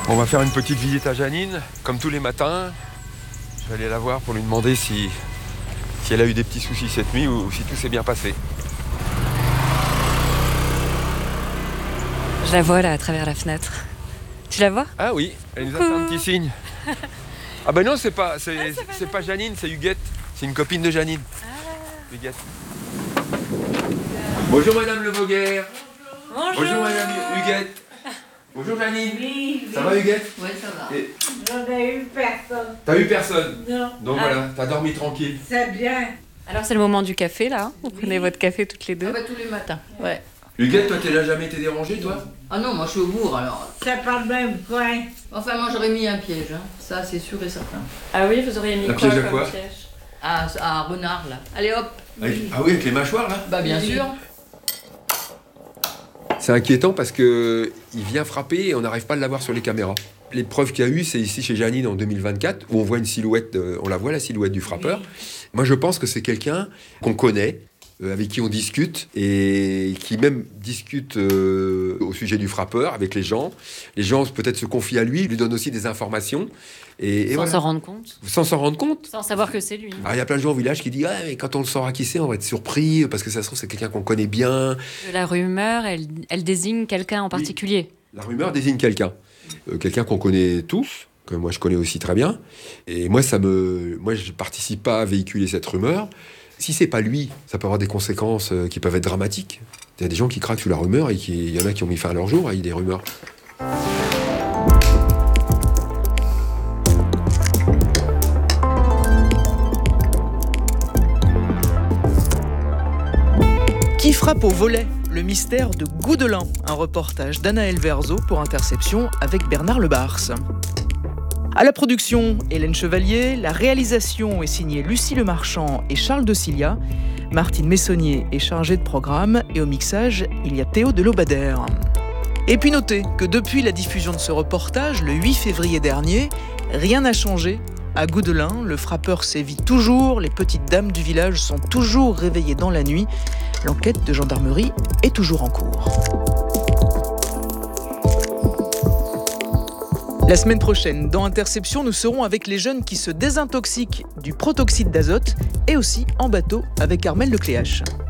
On va faire une petite visite à Janine, comme tous les matins. Je vais aller la voir pour lui demander si elle a eu des petits soucis cette nuit ou si tout s'est bien passé. Je la vois là à travers la fenêtre. Tu la vois? Ah oui, elle nous a fait un petit signe. Ah ben non, c'est pas Janine, c'est Huguette. C'est une copine de Janine. Huguette. Bonjour Madame Le Voguer. Bonjour Madame Huguette. Bonjour Janine. Oui. Ça va Huguette? Oui, ça va. Et... J'en ai eu personne. T'as eu personne? Non. Donc voilà, t'as dormi tranquille. C'est bien. Alors c'est le moment du café là. Vous prenez votre café toutes les deux. Ah bah tous les matins, ouais. Huguette, toi, t'es là jamais été dérangée, toi? Ah non, moi je suis au bourg alors. C'est pas le même coin. Enfin, moi j'aurais mis un piège, hein. Ça c'est sûr et certain. Ah oui, vous auriez mis Un quoi piège à comme quoi piège? À renard là. Allez hop. Ah oui, avec les mâchoires, là? Bah bien Oui. sûr. C'est inquiétant parce que il vient frapper et on n'arrive pas à l'avoir sur les caméras. Les preuves qu'il y a eu, c'est ici chez Janine en 2024, où on voit une silhouette, on la voit la silhouette du frappeur. Oui. Moi je pense que c'est quelqu'un qu'on connaît, avec qui on discute, et qui même discute au sujet du frappeur avec les gens. Les gens peut-être se confient à lui donnent aussi des informations. Et Sans voilà. s'en rendre compte. Sans s'en rendre compte. Sans savoir que c'est lui. Alors, il y a plein de gens au village qui disent ah, mais quand on le saura qui c'est, on va être surpris, parce que ça se trouve c'est quelqu'un qu'on connaît bien. La rumeur, elle désigne quelqu'un en particulier. Oui. La rumeur désigne quelqu'un. Quelqu'un qu'on connaît tous, que moi je connais aussi très bien. Et moi, je ne participe pas à véhiculer cette rumeur. Si c'est pas lui, ça peut avoir des conséquences qui peuvent être dramatiques. Il y a des gens qui craquent sur la rumeur et il y en a qui ont mis fin à leur jour avec des rumeurs. Qui frappe au volet? Le mystère de Goudelin, un reportage d'Anaël Verzo pour Interception avec Bernard Lebars. À la production, Hélène Chevalier, la réalisation est signée Lucie Lemarchand et Charles de Cilia, Martine Messonnier est chargée de programme et au mixage, il y a Théo de Lobadère. Et puis notez que depuis la diffusion de ce reportage, le 8 février dernier, rien n'a changé. À Goudelin, le frappeur sévit toujours, les petites dames du village sont toujours réveillées dans la nuit. L'enquête de gendarmerie est toujours en cours. La semaine prochaine, dans Interception, nous serons avec les jeunes qui se désintoxiquent du protoxyde d'azote et aussi en bateau avec Armelle Lecléache.